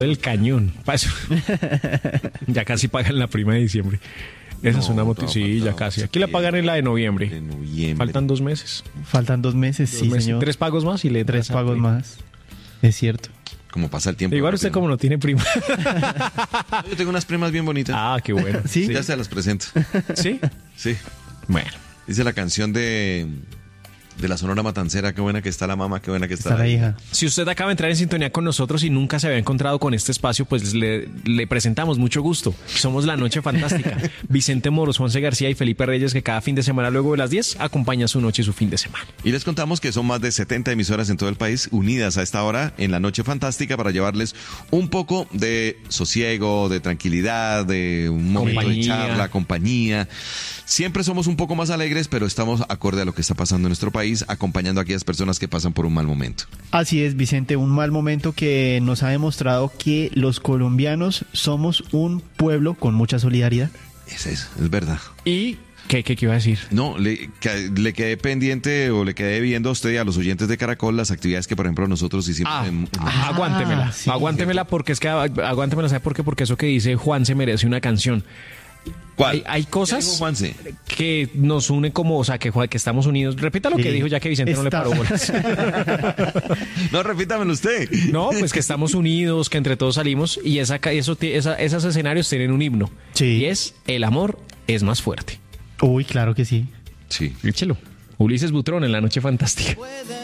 del cañón. Ya casi pagan la prima de diciembre. Esa es una moto. Sí, ya casi. Aquí la pagan en la de noviembre. Faltan 2 meses. Faltan 2 meses, sí, señor. 3 pagos más y le 3 pagos más. Es cierto. Como pasa el tiempo. Igual usted como no tiene prima. Yo tengo unas primas bien bonitas. Ah, qué bueno. ¿Sí? Ya se las presento. ¿Sí? Sí. Bueno. Dice la canción de la Sonora Matancera, qué buena que está la mamá, qué buena que está la hija. Si usted acaba de entrar en sintonía con nosotros y nunca se había encontrado con este espacio, pues le presentamos mucho gusto. Somos La Noche Fantástica. Vicente Moros, Juanse García y Felipe Reyes, que cada fin de semana luego de las 10 acompaña su noche y su fin de semana. Y les contamos que son más de 70 emisoras en todo el país unidas a esta hora en La Noche Fantástica para llevarles un poco de sosiego, de tranquilidad, de un momento de charla, compañía. Siempre somos un poco más alegres, pero estamos acorde a lo que está pasando en nuestro país, acompañando a aquellas personas que pasan por un mal momento. Así es, Vicente, un mal momento que nos ha demostrado que los colombianos somos un pueblo con mucha solidaridad. Es verdad. ¿Y qué iba a decir? No, le quedé pendiente o le quedé viendo a usted y a los oyentes de Caracol las actividades que, por ejemplo, nosotros hicimos aguántemela. Sí. Aguántemela porque es que aguántemela, ¿sabe por qué? Porque eso que dice Juan se merece una canción. ¿Cuál? Hay cosas dijo Juanse? que nos unen como, o sea, que estamos unidos. Repita lo que dijo ya que Vicente no le paró bolas. No, repítamelo usted. No, pues que estamos unidos, que entre todos salimos y esos escenarios tienen un himno. Sí. Y es el amor es más fuerte. Uy, claro que sí. Sí. Échelo. Ulises Butrón en La Noche Fantástica.